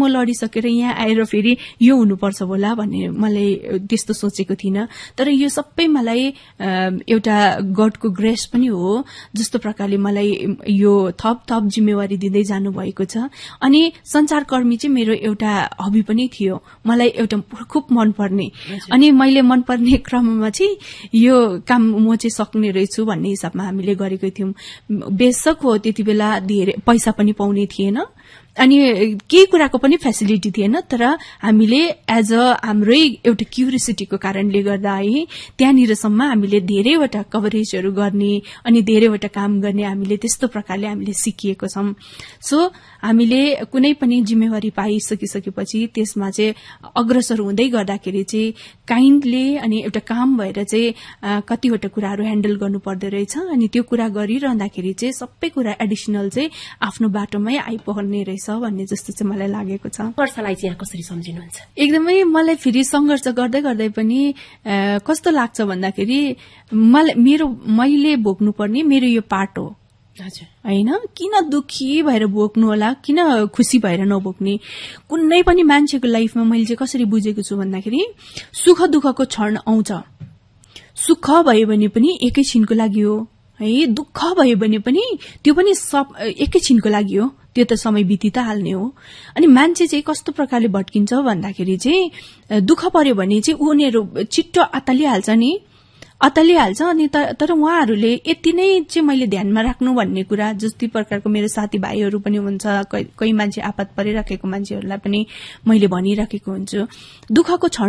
म लडिसकेर यहाँ आएर फेरि यो हुनुपर्छ होला भन्ने मलाई त्यस्तो सोचेको थिइनँ। तर यो सबै मलाई एउटा गडको ग्रेस पनि हो, जस्तो प्रकारले मलाई यो थप जिम्मेवारी दिँदै जानु भएको छ। अनि संचारकर्मी चाहिँ मेरो एउटा हबी पनि थियो, मलाई एउटा खुब मनपर्ने। अनि मैले मनपर्ने क्रममा चाहिँ यो काम म चाहिँ सक्ने रहेछु भन्ने हिसाबमा हामीले गरेको थियौं। बेशक हो त्यति बेला धेरै पैसा पनि पाउने थिएन अनि केही कुराको पनि फेसिलिटी थिएन, तर हामीले एज अ हाम्रै एउटा क्युरियोसिटीको कारणले गर्दा है त्यहाँनिरसम्म हामीले धेरैवटा कभरेजहरू गर्ने अनि धेरैवटा काम गर्ने हामीले त्यस्तो प्रकारले हामीले सिकिएको छौं। सो हामीले कुनै पनि जिम्मेवारी पाइसकिसकेपछि त्यसमा चाहिँ अग्रसर हुँदै गर्दाखेरि चाहिँ काइन्डली अनि एउटा काम भएर चाहिँ कतिवटा कुराहरू ह्यान्डल गर्नु पर्दो रहेछ। अनि त्यो कुरा गरिरहँदाखेरि चाहिँ सबै कुरा एडिसनल चाहिँ आफ्नो बाटोमै आइपर्ने रहेछ भन्ने जस्तो चाहिँ मलाई लागेको छ। सङ्घर्षलाई चाहिँ यहाँ कसरी सम्झिनुहुन्छ? एकदमै मलाई फेरि सङ्घर्ष गर्दै गर्दै पनि कस्तो लाग्छ भन्दाखेरि मैले भोग्नुपर्ने मेरो यो पार्ट हो हैन। किन दुखी भएर भोग्नु होला, किन खुशी भएर नभोग्ने? कुनै पनि मान्छेको लाइफमा मैले चाहिँ कसरी बुझेको छु भन्दाखेरि सुख दुःखको क्षण आउँछ। सुख भयो भने पनि एकैछिनको लागि हो है, दुःख भयो भने पनि त्यो पनि एकैछिनको लागि हो, त्यो त समय बिति त हाल्ने हो। अनि मान्छे चाहिँ कस्तो प्रकारले भट्किन्छ भन्दाखेरि चाहिँ दुःख पर्यो भने चाहिँ उनीहरू छिट्टो अत्तालिहाल्छ अनि तर उहाँहरूले यति नै चाहिँ मैले ध्यानमा राख्नु भन्ने कुरा, जस्तै प्रकारको मेरो साथीभाइहरू पनि हुन्छ, कोही मान्छे आपत परिराखेको मान्छेहरूलाई पनि मैले भनिराखेको हुन्छु, दुःखको क्षण